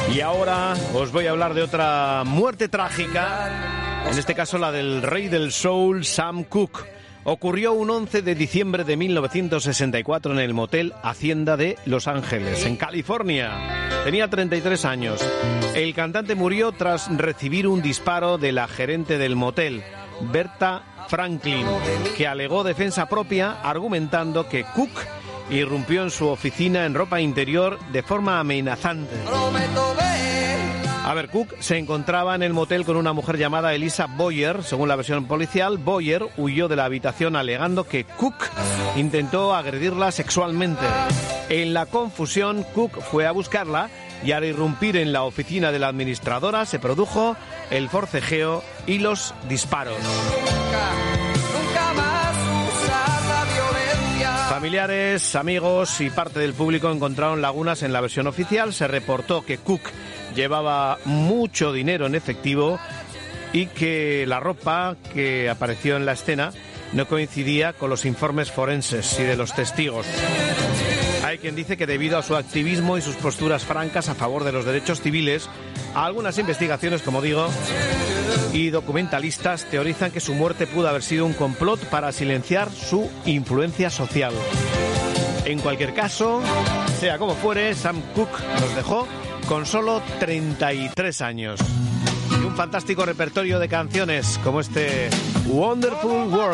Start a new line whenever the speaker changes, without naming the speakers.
Y ahora os voy a hablar de otra muerte trágica, en este caso la del rey del soul, Sam Cooke. Ocurrió un 11 de diciembre de 1964 en el motel Hacienda de Los Ángeles, en California. Tenía 33 años. El cantante murió tras recibir un disparo de la gerente del motel, Berta Franklin, que alegó defensa propia argumentando que Cooke irrumpió en su oficina en ropa interior de forma amenazante. A ver, Cooke se encontraba en el motel con una mujer llamada Elisa Boyer. Según la versión policial, Boyer huyó de la habitación alegando que Cooke intentó agredirla sexualmente. En la confusión, Cooke fue a buscarla y al irrumpir en la oficina de la administradora se produjo el forcejeo y los disparos. Familiares, amigos y parte del público encontraron lagunas en la versión oficial. Se reportó que Cooke llevaba mucho dinero en efectivo y que la ropa que apareció en la escena no coincidía con los informes forenses y de los testigos. Hay quien dice que debido a su activismo y sus posturas francas a favor de los derechos civiles, algunas investigaciones, como digo, y documentalistas teorizan que su muerte pudo haber sido un complot para silenciar su influencia social. En cualquier caso, sea como fuere, Sam Cooke nos dejó con solo 33 años y un fantástico repertorio de canciones como este Wonderful World.